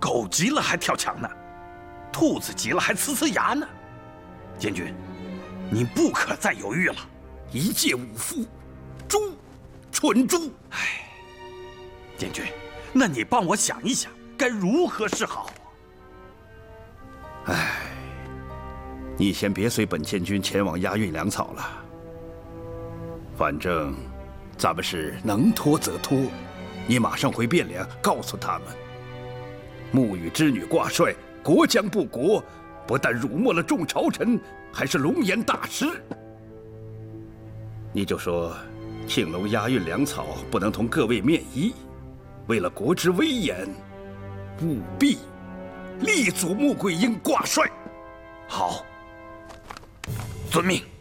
狗急了还跳墙呢，兔子急了还呲呲牙呢。监军，你不可再犹豫了。 一介武夫，猪，蠢猪！ 哎，监军，那你帮我想一想，该如何是好？ 哎，你先别随本监军前往押运粮草了。反正咱们是能拖则拖，你马上回汴梁告诉他们，沐雨之女挂帅，国将不国，不但辱没了众朝臣，还是龙颜大失。你就说，庆楼押运粮草不能同各位面议，为了国之威严，务必力阻穆桂英挂帅。 好，遵命。